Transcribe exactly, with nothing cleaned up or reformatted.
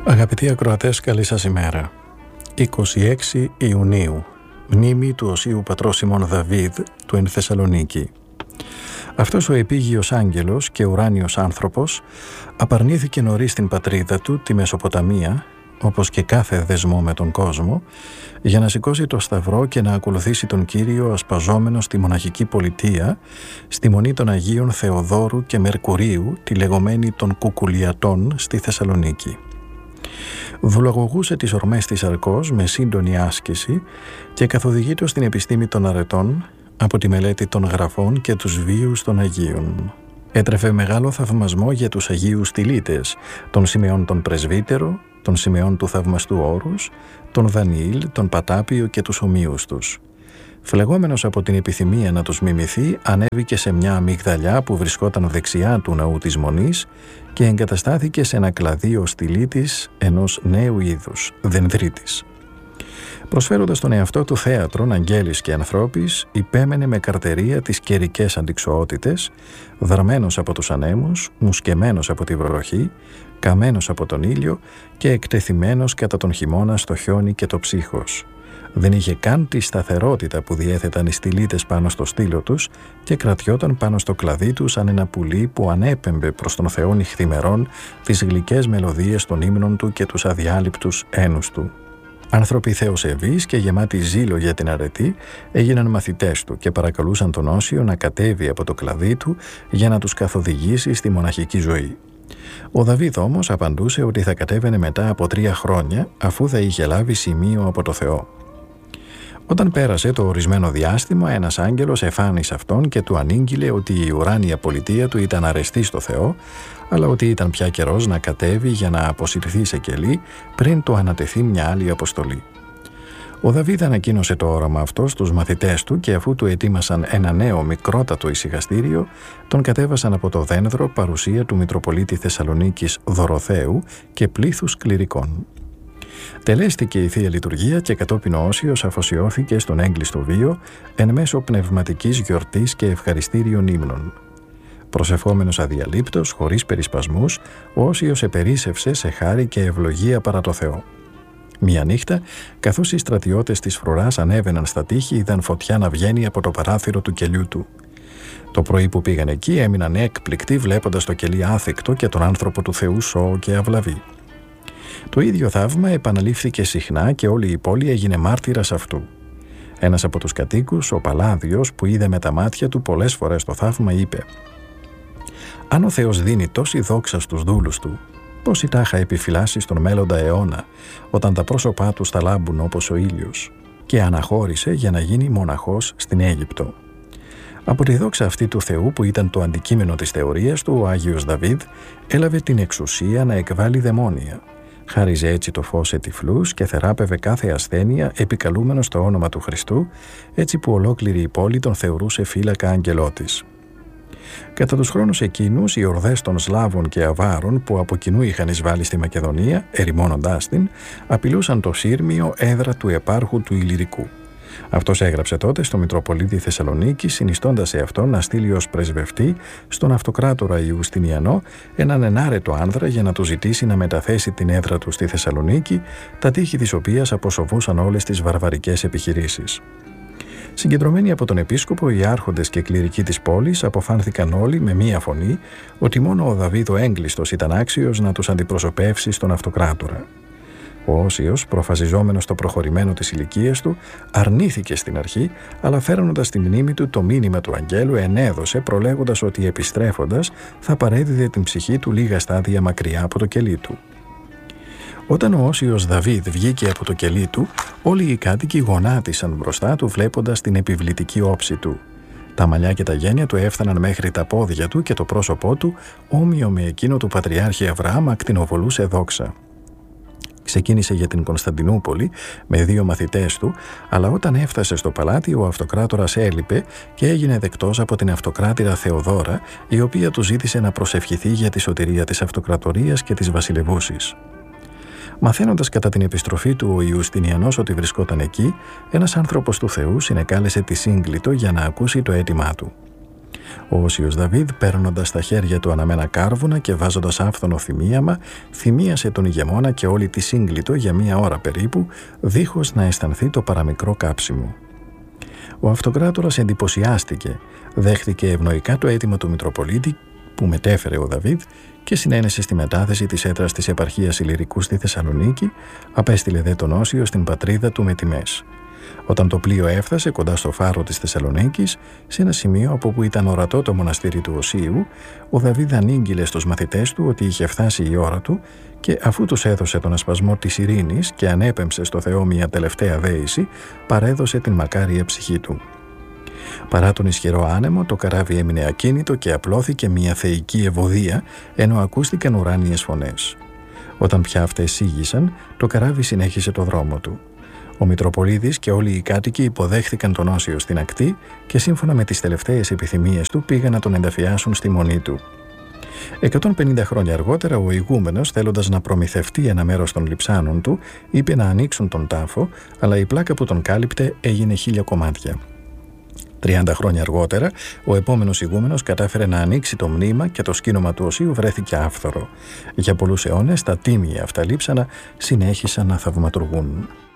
Αγαπητοί ακροατές, καλή σας ημέρα. είκοσι έξι Ιουνίου, μνήμη του Οσίου Πατρός Σιμών Δαβίδ του εν Θεσσαλονίκη. Αυτός ο επίγειος άγγελος και ουράνιος άνθρωπος απαρνήθηκε νωρίς την πατρίδα του, τη Μεσοποταμία, όπως και κάθε δεσμό με τον κόσμο, για να σηκώσει το σταυρό και να ακολουθήσει τον Κύριο ασπαζόμενος στη μοναχική πολιτεία, στη μονή των Αγίων Θεοδόρου και Μερκουρίου, τη λεγόμενη των Κουκουλιατών, στη Θεσσαλονίκη. Βουλαγωγούσε τις ορμές της Αρκός με σύντονη άσκηση και καθοδηγείτο στην επιστήμη των αρετών από τη μελέτη των γραφών και τους βίους των Αγίων. Έτρεφε μεγάλο θαυμασμό για τους Αγίους Στυλίτες, τον Σιμεών τον Πρεσβύτερο, τον Σιμεών του Θαυμαστού Όρους, τον Δανιήλ, τον Πατάπιο και τους ομοίους τους. Φλεγόμενος από την επιθυμία να τους μιμηθεί, ανέβηκε σε μια αμυγδαλιά που βρισκόταν δεξιά του ναού της Μονής και εγκαταστάθηκε σε ένα κλαδί ο στυλίτης ενός νέου είδους, Δενδρίτης. Προσφέροντας τον εαυτό του θέατρον αγγέλης και ανθρώπης, υπέμενε με καρτερία τις καιρικές αντιξωότητες, δαρμένος από τους ανέμους, μουσκεμένος από τη βροχή, καμένος από τον ήλιο και εκτεθειμένος κατά τον χειμώνα στο χιόνι και το ψύχος. Δεν είχε καν τη σταθερότητα που διέθεταν οι στυλίτες πάνω στο στήλο τους και κρατιόταν πάνω στο κλαδί του σαν ένα πουλί που ανέπεμπε προς τον Θεό νυχθημερών τις γλυκές μελωδίες των ύμνων του και τους αδιάλειπτους ένους του. Άνθρωποι θεοσεβείς και γεμάτοι ζήλο για την αρετή έγιναν μαθητές του και παρακαλούσαν τον Όσιο να κατέβει από το κλαδί του για να τους καθοδηγήσει στη μοναχική ζωή. Ο Δαβίδ όμως απαντούσε ότι θα κατέβαινε μετά από τρία χρόνια αφού θα είχε λάβει σημείο από το Θεό. Όταν πέρασε το ορισμένο διάστημα, ένας άγγελος εφάνησε αυτόν και του ανήγγειλε ότι η ουράνια πολιτεία του ήταν αρεστή στο Θεό, αλλά ότι ήταν πια καιρός να κατέβει για να αποσυρθεί σε κελί πριν του ανατεθεί μια άλλη αποστολή. Ο Δαβίδ ανακοίνωσε το όραμα αυτό στους μαθητές του και αφού του ετοίμασαν ένα νέο μικρότατο ησυχαστήριο, τον κατέβασαν από το δένδρο παρουσία του Μητροπολίτη Θεσσαλονίκης Δωροθέου και πλήθους κληρικών. Τελέστηκε η Θεία Λειτουργία και κατόπιν ο Όσιος αφοσιώθηκε στον έγκλειστο βίο εν μέσω πνευματικής γιορτής και ευχαριστήριων ύμνων. Προσευχόμενος αδιαλείπτος, χωρίς περισπασμούς, ο Όσιος επερίσσευσε σε χάρη και ευλογία παρά το Θεό. Μια νύχτα, καθώς οι στρατιώτες της φρουράς ανέβαιναν στα τείχη, είδαν φωτιά να βγαίνει από το παράθυρο του κελιού του. Το πρωί που πήγαν εκεί έμειναν έκπληκτοι βλέποντας το κελί άθικτο και τον άνθρωπο του Θεού σώο και αυλαβή. Το ίδιο θαύμα επαναλήφθηκε συχνά και όλη η πόλη έγινε μάρτυρας αυτού. Ένας από τους κατοίκους, ο Παλάδιος, που είδε με τα μάτια του πολλές φορές το θαύμα, είπε: «Αν ο Θεός δίνει τόση δόξα στους δούλους του, πόση τάχα επιφυλάσσει στον μέλλοντα αιώνα, όταν τα πρόσωπά του θα λάμπουν όπως ο ήλιος», και αναχώρησε για να γίνει μοναχός στην Αίγυπτο. Από τη δόξα αυτή του Θεού, που ήταν το αντικείμενο της θεωρίας του, ο Άγιος Δαβίδ έλαβε την εξουσία να εκβάλει δαιμόνια. Χάριζε έτσι το φως σε τυφλούς και θεράπευε κάθε ασθένεια επικαλούμενος το όνομα του Χριστού, έτσι που ολόκληρη η πόλη τον θεωρούσε φύλακα αγγελό της. Κατά τους χρόνους εκείνους, οι ορδές των Σλάβων και Αβάρων που από κοινού είχαν εισβάλει στη Μακεδονία, ερημώνοντάς την, απειλούσαν το Σύρμιο, έδρα του επάρχου του Ηλυρικού. Αυτός έγραψε τότε στο Μητροπολίτη Θεσσαλονίκη, συνιστώντας σε αυτόν να στείλει ως πρεσβευτή στον αυτοκράτορα Ιουστινιανό έναν ενάρετο άνδρα για να του ζητήσει να μεταθέσει την έδρα του στη Θεσσαλονίκη, τα τείχη της οποίας αποσοβούσαν όλες τις βαρβαρικές επιχειρήσεις. Συγκεντρωμένοι από τον επίσκοπο, οι άρχοντες και κληρικοί της πόλης αποφάνθηκαν όλοι με μία φωνή ότι μόνο ο Δαβίδ ο έγκλειστος ήταν άξιος να τους αντιπροσωπεύσει στον αυτοκράτορα. Ο Όσιος, προφασιζόμενος στο προχωρημένο της ηλικίας του, αρνήθηκε στην αρχή, αλλά φέρνοντας στη μνήμη του το μήνυμα του αγγέλου, ενέδωσε προλέγοντας ότι επιστρέφοντας θα παρέδιδε την ψυχή του λίγα στάδια μακριά από το κελί του. Όταν ο Όσιος Δαβίδ βγήκε από το κελί του, όλοι οι κάτοικοι γονάτισαν μπροστά του βλέποντας την επιβλητική όψη του. Τα μαλλιά και τα γένια του έφταναν μέχρι τα πόδια του και το πρόσωπό του, όμοιο με εκείνο του Πατριάρχη Αβραάμ, ακτινοβολούσε δόξα. Ξεκίνησε για την Κωνσταντινούπολη με δύο μαθητές του, αλλά όταν έφτασε στο παλάτι ο αυτοκράτορας έλειπε και έγινε δεκτός από την αυτοκράτηρα Θεοδόρα, η οποία του ζήτησε να προσευχηθεί για τη σωτηρία της αυτοκρατορίας και της βασιλευούσης. Μαθαίνοντας κατά την επιστροφή του ο Ιουστινιανός ότι βρισκόταν εκεί, ένας άνθρωπος του Θεού συνεκάλεσε τη Σύγκλιτο για να ακούσει το αίτημά του. Ο Όσιος Δαβίδ, παίρνοντας στα χέρια του αναμένα κάρβουνα και βάζοντας άφθονο θυμίαμα, θυμίασε τον ηγεμόνα και όλη τη Σύγκλιτο για μία ώρα περίπου, δίχως να αισθανθεί το παραμικρό κάψιμο. Ο αυτοκράτορας εντυπωσιάστηκε, δέχθηκε ευνοϊκά το αίτημα του Μητροπολίτη που μετέφερε ο Δαβίδ και συνένεσε στη μετάθεση της έδρας της επαρχίας Ηλυρικού στη Θεσσαλονίκη, απέστειλε δε τον Όσιο στην πατρίδα του με τιμές. Όταν το πλοίο έφτασε κοντά στο φάρο της Θεσσαλονίκης, σε ένα σημείο από που ήταν ορατό το μοναστήρι του Οσίου, ο Δαβίδ ανήγγειλε στους μαθητές του ότι είχε φτάσει η ώρα του και αφού τους έδωσε τον ασπασμό της ειρήνης και ανέπεμψε στο Θεό μια τελευταία δέηση, παρέδωσε την μακάρια ψυχή του. Παρά τον ισχυρό άνεμο, το καράβι έμεινε ακίνητο και απλώθηκε μια θεϊκή ευωδία, ενώ ακούστηκαν ουράνιες φωνές. Όταν πια αυτές σίγησαν, το καράβι συνέχισε το δρόμο του. Ο Μητροπολίτης και όλοι οι κάτοικοι υποδέχθηκαν τον Όσιο στην ακτή και σύμφωνα με τις τελευταίες επιθυμίες του πήγαν να τον ενταφιάσουν στη μονή του. εκατόν πενήντα χρόνια αργότερα, ο ηγούμενος, θέλοντας να προμηθευτεί ένα μέρος των λειψάνων του, είπε να ανοίξουν τον τάφο, αλλά η πλάκα που τον κάλυπτε έγινε χίλια κομμάτια. τριάντα χρόνια αργότερα, ο επόμενος ηγούμενος κατάφερε να ανοίξει το μνήμα και το σκήνομα του Οσίου βρέθηκε άφθορο. Για πολλούς αιώνες, τα τίμια αυτά λείψανα συνέχισαν να θαυματουργούν.